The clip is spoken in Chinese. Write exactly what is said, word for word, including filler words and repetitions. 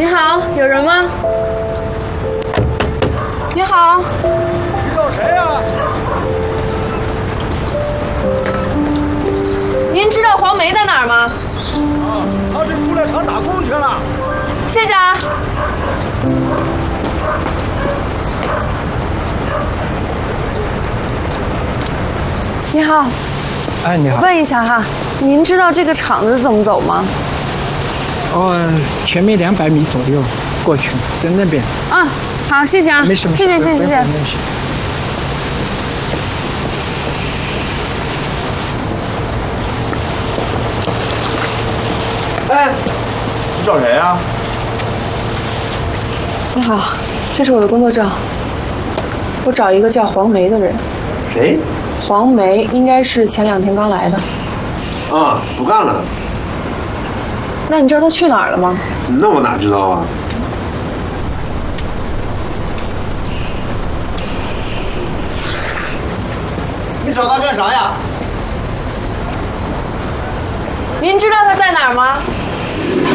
你好，有人吗？你好。 你找谁呀？ 您知道黄梅在哪儿吗？ 啊，他是出来厂打工去了。 谢谢啊。你好。 哎，你好。 问一下哈，您知道这个厂子怎么走吗？ 哦，前面两百米左右过去，在那边。 啊，好，谢谢啊。 没什么。 谢谢，谢谢，谢谢。 哎，你找谁呀？ 你好，这是我的工作证。我找一个叫黄梅的人。 谁？ 黄梅应该是前两天刚来的。 啊，不干了。 那你知道他去哪儿了吗？ 那我哪知道啊？ 你找他干啥呀？ 您知道他在哪儿吗？